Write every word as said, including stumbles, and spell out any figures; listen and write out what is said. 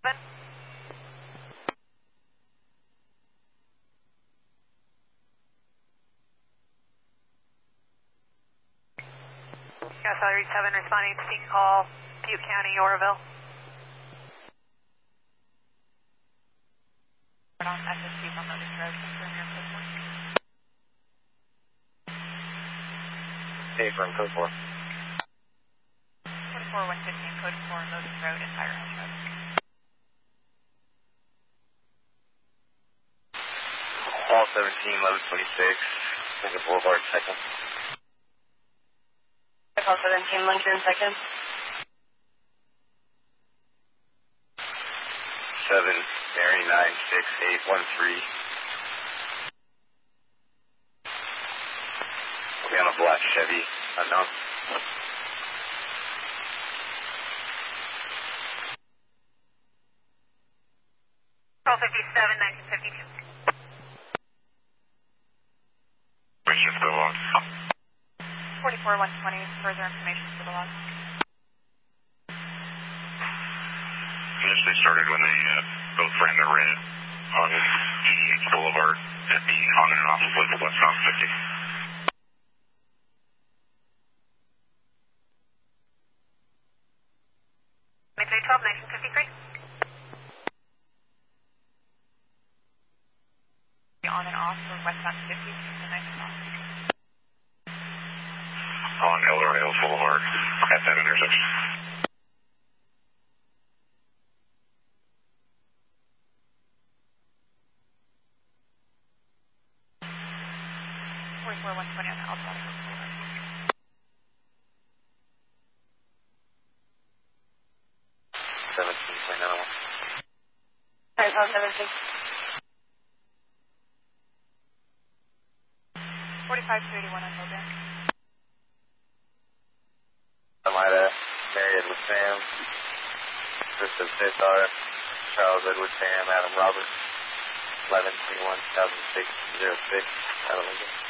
Gas Valley seven responding to seek call, Butte County, Oroville. On S S T from Lotus Road, confirm your code four. Hey, from code four. twenty-four one fifteen, code four, Lotus Road and Firehouse Road. All seventeen, Lotus twenty-six, Lincoln Boulevard, second. All seventeen, Lincoln, second. seven, Mary nine six eight one three. We'll be on a black Chevy, unknown. twelve fifty-seven, nineteen fifty-two. Bring shift to the log. forty-four one twenty, further information for the log. Initially started when they uh, both ran the red on E D H Boulevard at the on and off of Lincoln westbound fifty. Midway twelve, nineteen fifty-three. On and off for westbound fifty, the nice and off. On El Dorado Boulevard at that intersection. forty-four one twenty on the El Dorado Boulevard. seventeen point nine one. Alright, call seventeen. forty-five two eighty-one on Logan. Amida, Mary Edward Sam, Kristen Smith R, Charles Edward Sam, Adam Roberts, eleven twenty-one two thousand six, zero six, Lincoln.